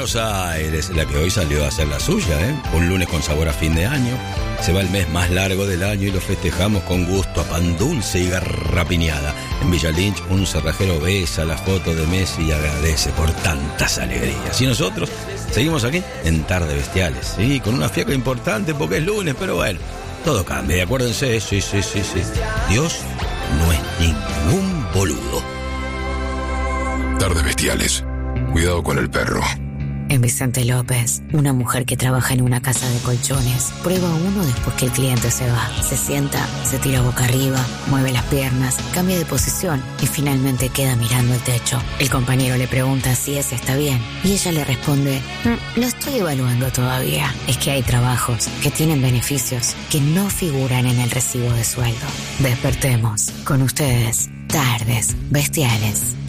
Buenos Aires, la que hoy salió a hacer la suya, ¿eh? Un lunes con sabor a fin de año. Se va el mes más largo del año y lo festejamos con gusto a pan dulce y garrapiñada. En Villa Lynch, un cerrajero besa la foto de Messi y agradece por tantas alegrías. Y nosotros seguimos aquí en Tarde Bestiales, sí, con una fiaca importante porque es lunes, pero bueno, todo cambia. Y acuérdense, sí. Dios no es ningún boludo. Tarde Bestiales. Cuidado con el perro. En Vicente López, una mujer que trabaja en una casa de colchones prueba uno después que el cliente se va. Se sienta, se tira boca arriba, mueve las piernas, cambia de posición y finalmente queda mirando el techo. El compañero le pregunta si ese está bien y ella le responde: lo estoy evaluando todavía. Es que hay trabajos que tienen beneficios que no figuran en el recibo de sueldo. Despertemos. Con ustedes, Tardes Bestiales.